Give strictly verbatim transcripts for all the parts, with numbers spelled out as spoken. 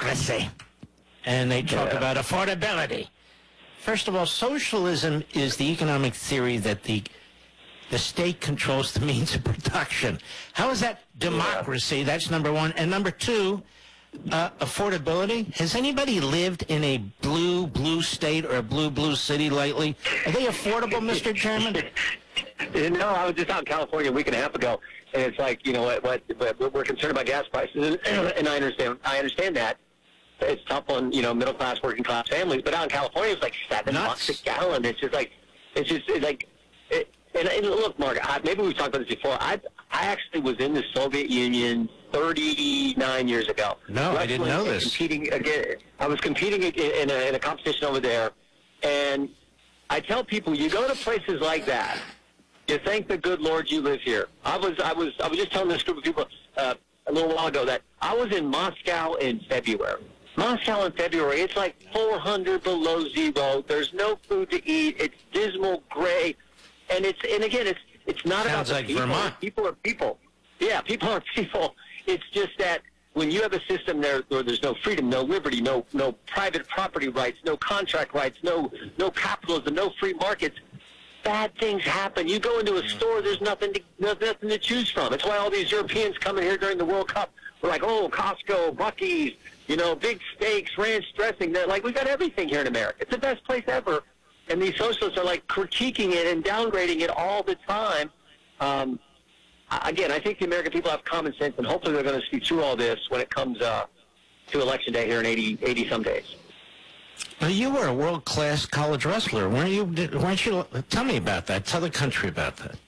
democracy. And they talk Yeah. about affordability. First of all, socialism is the economic theory that the the state controls the means of production. How is that democracy? Yeah. That's number one. And number two, uh, affordability. Has anybody lived in a blue, blue state or a blue, blue city lately? Are they affordable, Mister Chairman? No, I was just out in California a week and a half ago, and it's like, you know, what, what, what we're concerned about gas prices, and, and I understand I understand that. It's tough on, you know, middle-class, working-class families, but out in California, it's like seven Nuts. bucks a gallon. It's just like, it's just it's like, it, and, and look, Mark, I, maybe we've talked about this before. I I actually was in the Soviet Union thirty-nine years ago. No, I didn't know this. Competing again, I was competing in a, in a competition over there, and I tell people, you go to places like that, you thank the good Lord you live here. I was I was I was just telling this group of people uh, a little while ago that I was in Moscow in February. Moscow in February, it's like four hundred below zero. There's no food to eat. It's dismal, gray, and it's and again, it's it's not Sounds about the like people. Vermont. People are people. Yeah, people are people. It's just that when you have a system there where there's no freedom, no liberty, no no private property rights, no contract rights, no no capitalism, no free markets, bad things happen. You go into a store, there's nothing to nothing to choose from. It's why all these Europeans come in here during the World Cup. We're like, oh, Costco, Buc-ee's, you know, big steaks, ranch dressing. They're like, we've got everything here in America. It's the best place ever. And these socialists are like critiquing it and downgrading it all the time. Um, again, I think the American people have common sense, and hopefully they're going to see through all this when it comes uh, to Election Day here in eighty, eighty some days. Well, you were a world-class college wrestler, weren't you? Weren't you? Tell me about that. Tell the country about that.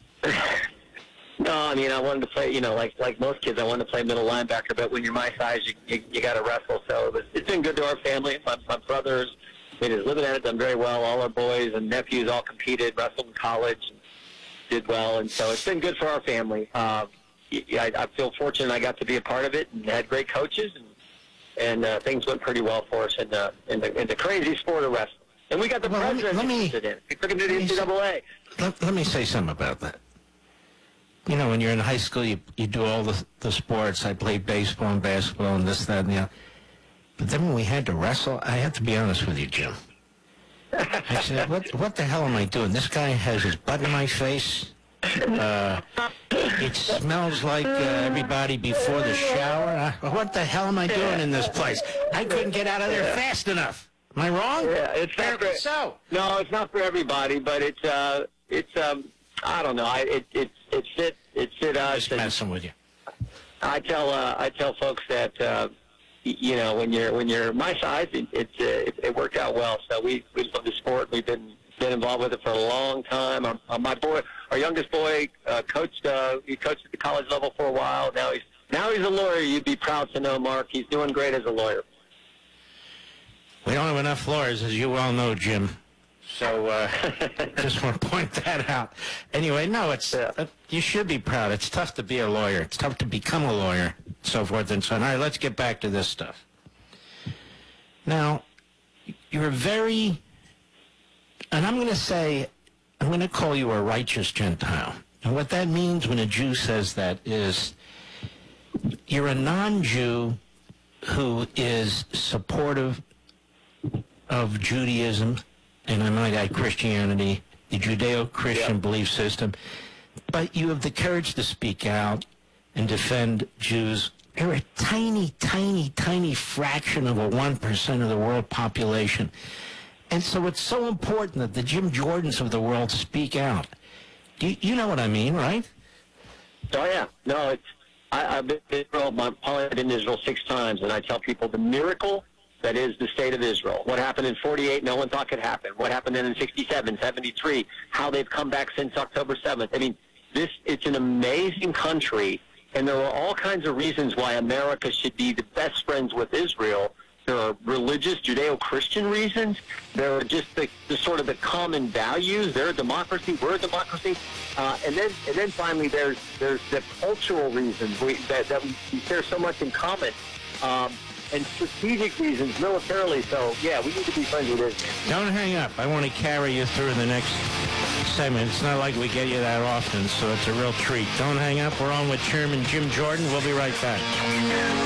No, I mean, I wanted to play, you know, like like most kids, I wanted to play middle linebacker, but when you're my size, you you, you got to wrestle. So it was, it's been good to our family. My, my brothers, made us living at it, done very well. All our boys and nephews all competed, wrestled in college, and did well. And so it's been good for our family. Uh, I, I feel fortunate I got to be a part of it and had great coaches, and and uh, things went pretty well for us in the, in the, in the crazy sport of wrestling. And we got the well, president let me, interested in it. We took him to the N C double A. Let, let me say something about that. You know, when you're in high school, you you do all the the sports. I played baseball and basketball and this, that, and the other. But then when we had to wrestle, I have to be honest with you, Jim. I said, what what the hell am I doing? This guy has his butt in my face. Uh, it smells like uh, everybody before the shower. Uh, what the hell am I doing in this place? I couldn't get out of there fast enough. Am I wrong? Yeah, it's not for, so. No, it's not for everybody, but it's uh, it's um, I don't know. I it it it fit it fit us. Just messing with you. I tell uh, I tell folks that uh, you know, when you're when you're my size, it it, uh, it it worked out well. So we we love the sport. We've been been involved with it for a long time. Our, uh, my boy, our youngest boy, uh, coached. Uh, he coached at the college level for a while. Now he's now he's a lawyer. You'd be proud to know, Mark. He's doing great as a lawyer. We don't have enough lawyers, as you well know, Jim. So uh, just want to point that out. Anyway, no, it's yeah. uh, you should be proud. It's tough to be a lawyer. It's tough to become a lawyer, so forth and so on. All right, let's get back to this stuff. Now, you're very, and I'm going to say, I'm going to call you a righteous Gentile. And what that means when a Jew says that is you're a non-Jew who is supportive of Judaism, and I might add Christianity, the Judeo-Christian yeah. belief system, but you have the courage to speak out and defend Jews. You're a tiny, tiny, tiny fraction of a one percent of the world population. And so it's so important that the Jim Jordans of the world speak out. Do you, you know what I mean, right? Oh, yeah. No, it's, I, I've been in Israel, my, I've been in Israel six times, and I tell people the miracle that is the state of Israel. What happened in forty-eight, no one thought could happen. What happened then in sixty-seven, seventy-three, how they've come back since October seventh. I mean, this it's an amazing country, and there are all kinds of reasons why America should be the best friends with Israel. There are religious, Judeo-Christian reasons. There are just the, the sort of the common values. They're a democracy. We're a democracy. Uh, and then and then finally there's there's the cultural reasons we, that, that we share so much in common. Um, and strategic reasons, militarily. So, yeah, we need to be friends with Israel. Don't hang up. I want to carry you through the next segment. It's not like we get you that often, so it's a real treat. Don't hang up. We're on with Chairman Jim Jordan. We'll be right back.